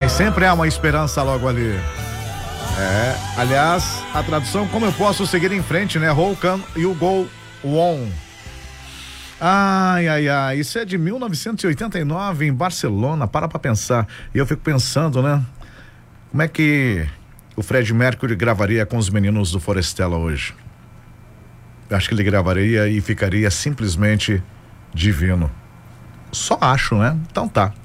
Mas sempre há uma esperança logo ali. Aliás, a tradução, como eu posso seguir em frente, né? How can you go on? Ai, isso é de 1989 em Barcelona, para pensar. E eu fico pensando, né? Como é que o Fred Mercury gravaria com os meninos do Forestella hoje? Eu acho que ele gravaria e ficaria simplesmente divino. Só acho, né? Então tá.